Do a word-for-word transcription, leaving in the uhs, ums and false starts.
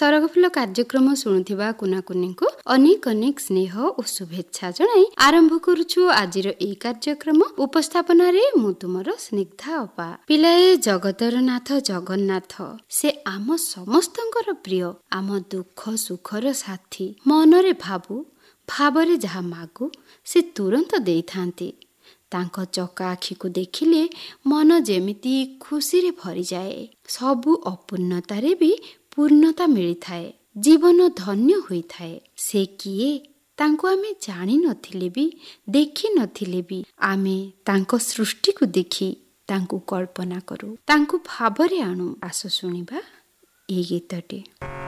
ସରଗଫୁଲ କାର୍ଯ୍ୟକ୍ରମ ଶୁଣୁଥିବା କୁନାକୁନିଙ୍କୁ ଅନେକ ଅନେକ ସ୍ନେହ ଓ ଶୁଭେଚ୍ଛା ଜଣାଇ ଆରମ୍ଭ କରୁଛୁ ଆଜିର ଏହି କାର୍ଯ୍ୟକ୍ରମ। ଉପସ୍ଥାପନାରେ ମୁଁ ତୁମର ସ୍ନିଗ୍ଧା ଅପା। ପିଲାଏ, ଜଗତର ନାଥ ଜଗନ୍ନାଥ ସେ ଆମ ସମସ୍ତଙ୍କର ପ୍ରିୟ, ଆମ ଦୁଃଖ ସୁଖର ସାଥୀ। ମନରେ ଭାବୁ, ଭାବରେ ଯାହା ମାଗୁ ସେ ତୁରନ୍ତ ଦେଇଥାନ୍ତି। ତାଙ୍କ ଚକା ଆଖିକୁ ଦେଖିଲେ ମନ ଯେମିତି ଖୁସିରେ ଭରିଯାଏ। ସବୁ ଅପୂର୍ଣ୍ଣତାରେ ବି ପୂର୍ଣ୍ଣତା ମିଳିଥାଏ, ଜୀବନ ଧନ୍ୟ ହୋଇଥାଏ। ସେ କିଏ ତାଙ୍କୁ ଆମେ ଜାଣିନଥିଲେ ବି, ଦେଖିନଥିଲେ ବି ଆମେ ତାଙ୍କ ସୃଷ୍ଟିକୁ ଦେଖି ତାଙ୍କୁ କଳ୍ପନା କରୁ, ତାଙ୍କୁ ଭାବରେ ଆଣୁ। ଆସ ଶୁଣିବା ଏହି ଗୀତଟି।